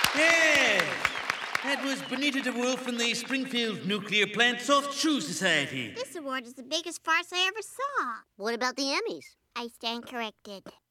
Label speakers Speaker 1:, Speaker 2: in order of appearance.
Speaker 1: Yes. That was Bonita de Wolf from the Springfield Nuclear Plant Soft Shoe Society.
Speaker 2: This award is the biggest farce I ever saw.
Speaker 3: What about the Emmys?
Speaker 2: I stand corrected.